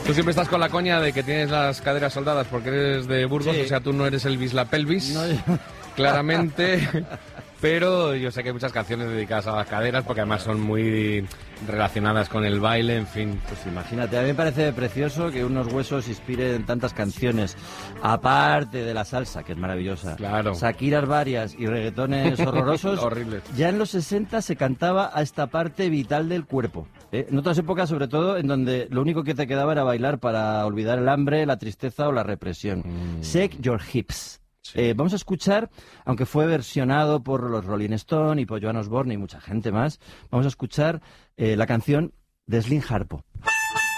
Tú siempre estás con la coña de que tienes las caderas soldadas porque eres de Burgos, Sí. o sea, tú no eres Elvis la pelvis, No, claramente, pero yo sé que hay muchas canciones dedicadas a las caderas porque además son muy relacionadas con el baile, en fin. Pues imagínate, a mí me parece precioso que unos huesos inspiren tantas canciones, aparte de la salsa, que es maravillosa. Claro. Shakiras varias y reggaetones horrorosos. Horribles. Ya en los 60 se cantaba a esta parte vital del cuerpo. En otras épocas, sobre todo, en donde lo único que te quedaba era bailar para olvidar el hambre, la tristeza o la represión. Shake your hips. Sí. Vamos a escuchar, aunque fue versionado por los Rolling Stone y por Joan Osborne y mucha gente más, vamos a escuchar la canción de Slim Harpo.